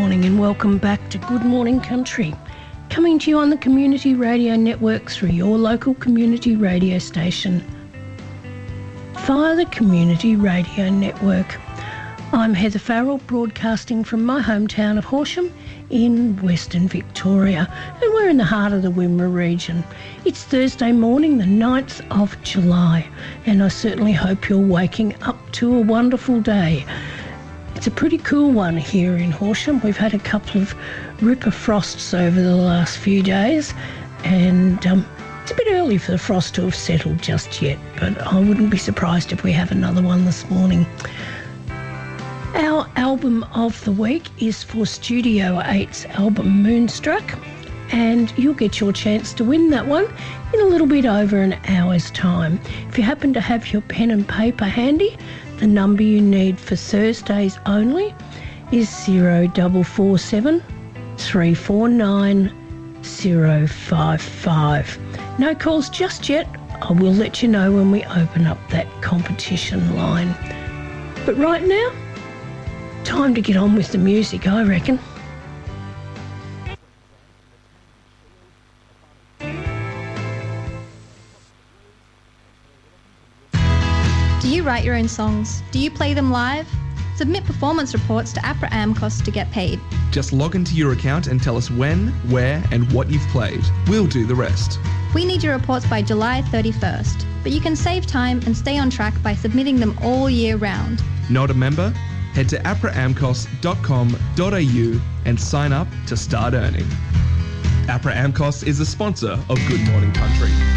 morning and welcome back to Good Morning Country, coming to you on the Community Radio Network through your local community radio station via the Community Radio Network. I'm Heather Farrell, broadcasting from my hometown of Horsham in Western Victoria, and we're in the heart of the Wimmera region. It's Thursday morning, the 9th of July, and I certainly hope you're waking up to a wonderful day. It's a pretty cool one here in Horsham. We've had a couple of ripper frosts over the last few days, and it's a bit early for the frost to have settled just yet, but I wouldn't be surprised if we have another one this morning. Our album of the week is for Studio 8's album Moonstruck, and you'll get your chance to win that one in a little bit over an hour's time. If you happen to have your pen and paper handy, the number you need for Thursdays only is 0447 349 055. No calls just yet. I will let you know when we open up that competition line. But right now, time to get on with the music, I reckon. Do you write your own songs? Do you play them live? Submit performance reports to APRA AMCOS to get paid. Just log into your account and tell us when, where and what you've played. We'll do the rest. We need your reports by July 31st, but you can save time and stay on track by submitting them all year round. Not a member? Head to apraamcos.com.au and sign up to start earning. APRA AMCOS is a sponsor of Good Morning Country.